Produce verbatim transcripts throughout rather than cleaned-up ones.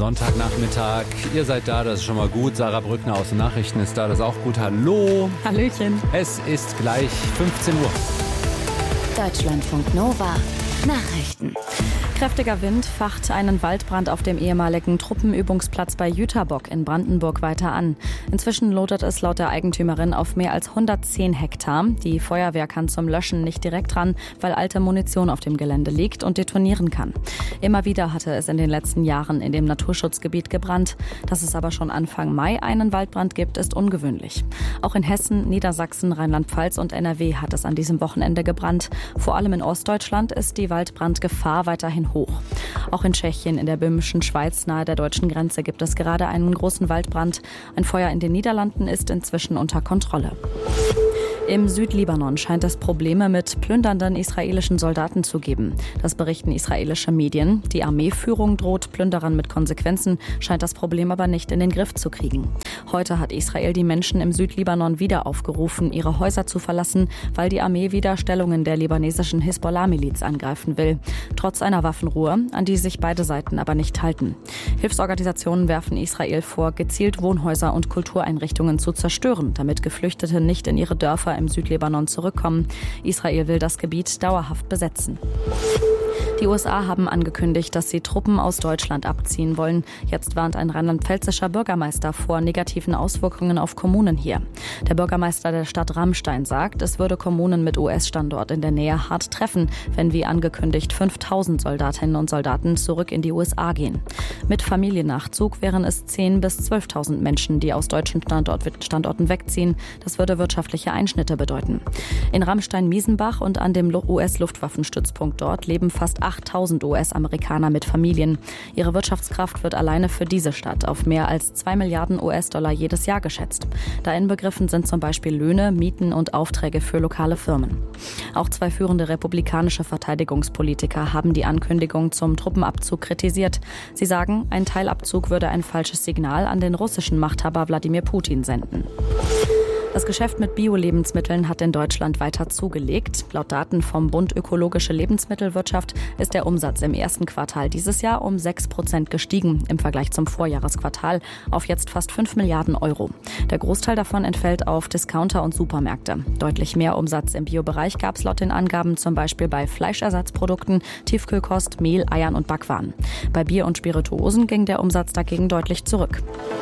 Sonntagnachmittag. Ihr seid da, das ist schon mal gut. Sarah Brückner aus den Nachrichten ist da, das ist auch gut. Hallo. Hallöchen. Es ist gleich fünfzehn Uhr. Deutschlandfunk Nova. Nachrichten. Kräftiger Wind facht einen Waldbrand auf dem ehemaligen Truppenübungsplatz bei Jüterbock in Brandenburg weiter an. Inzwischen lodert es laut der Eigentümerin auf mehr als hundertzehn Hektar. Die Feuerwehr kann zum Löschen nicht direkt ran, weil alte Munition auf dem Gelände liegt und detonieren kann. Immer wieder hatte es in den letzten Jahren in dem Naturschutzgebiet gebrannt. Dass es aber schon Anfang Mai einen Waldbrand gibt, ist ungewöhnlich. Auch in Hessen, Niedersachsen, Rheinland-Pfalz und N R W hat es an diesem Wochenende gebrannt. Vor allem in Ostdeutschland ist die Waldbrandgefahr weiterhin hoch. Auch in Tschechien, in der böhmischen Schweiz nahe der deutschen Grenze gibt es gerade einen großen Waldbrand. Ein Feuer in den Niederlanden ist inzwischen unter Kontrolle. Im Südlibanon scheint es Probleme mit plündernden israelischen Soldaten zu geben. Das berichten israelische Medien. Die Armeeführung droht Plünderern mit Konsequenzen, scheint das Problem aber nicht in den Griff zu kriegen. Heute hat Israel die Menschen im Südlibanon wieder aufgerufen, ihre Häuser zu verlassen, weil die Armee wieder Stellungen der libanesischen Hisbollah-Miliz angreifen will. Trotz einer Waffenruhe, an die sich beide Seiten aber nicht halten. Hilfsorganisationen werfen Israel vor, gezielt Wohnhäuser und Kultureinrichtungen zu zerstören, damit Geflüchtete nicht in ihre Dörfer im Südlibanon zurückkommen. Israel will das Gebiet dauerhaft besetzen. Die U S A haben angekündigt, dass sie Truppen aus Deutschland abziehen wollen. Jetzt warnt ein rheinland-pfälzischer Bürgermeister vor negativen Auswirkungen auf Kommunen hier. Der Bürgermeister der Stadt Ramstein sagt, es würde Kommunen mit U S-Standort in der Nähe hart treffen, wenn wie angekündigt fünftausend Soldatinnen und Soldaten zurück in die U S A gehen. Mit Familiennachzug wären es zehntausend bis zwölftausend Menschen, die aus deutschen Standort, Standorten wegziehen. Das würde wirtschaftliche Einschnitte bedeuten. In Ramstein-Miesenbach und an dem U S-Luftwaffenstützpunkt dort leben fast achttausend U S-Amerikaner mit Familien. Ihre Wirtschaftskraft wird alleine für diese Stadt auf mehr als zwei Milliarden U S-Dollar jedes Jahr geschätzt. Da inbegriffen sind zum Beispiel Löhne, Mieten und Aufträge für lokale Firmen. Auch zwei führende republikanische Verteidigungspolitiker haben die Ankündigung zum Truppenabzug kritisiert. Sie sagen, ein Teilabzug würde ein falsches Signal an den russischen Machthaber Wladimir Putin senden. Das Geschäft mit Bio-Lebensmitteln hat in Deutschland weiter zugelegt. Laut Daten vom Bund Ökologische Lebensmittelwirtschaft ist der Umsatz im ersten Quartal dieses Jahr um sechs Prozent gestiegen im Vergleich zum Vorjahresquartal auf jetzt fast fünf Milliarden Euro. Der Großteil davon entfällt auf Discounter und Supermärkte. Deutlich mehr Umsatz im Bio-Bereich gab es laut den Angaben zum Beispiel bei Fleischersatzprodukten, Tiefkühlkost, Mehl, Eiern und Backwaren. Bei Bier und Spirituosen ging der Umsatz dagegen deutlich zurück.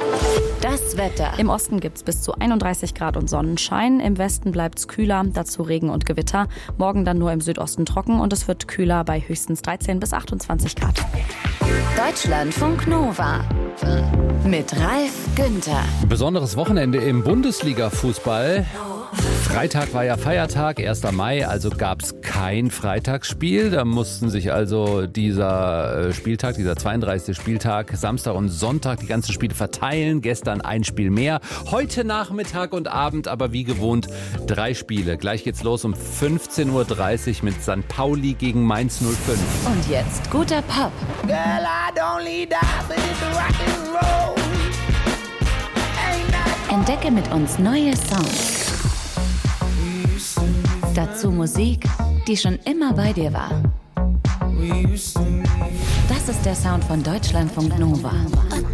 Das Wetter. Im Osten gibt es bis zu einunddreißig Grad und Sonnenschein. Im Westen bleibt es kühler, dazu Regen und Gewitter. Morgen dann nur im Südosten trocken und es wird kühler bei höchstens dreizehn bis achtundzwanzig Grad. Deutschlandfunk Nova. Mit Ralf Günther. Besonderes Wochenende im Bundesliga-Fußball. Freitag war ja Feiertag, erster Mai, also gab es kein Freitagsspiel. Da mussten sich also dieser Spieltag, dieser zweiunddreißigste Spieltag, Samstag und Sonntag die ganzen Spiele verteilen. Gestern ein Spiel mehr. Heute Nachmittag und Abend aber wie gewohnt drei Spiele. Gleich geht's los um fünfzehn Uhr dreißig mit Sankt Pauli gegen Mainz null fünf. Und jetzt guter Pop. Girl, I don't need that, but it's rock and roll. Entdecke mit uns neue Songs. Dazu Musik, die schon immer bei dir war. Das ist der Sound von Deutschlandfunk Nova.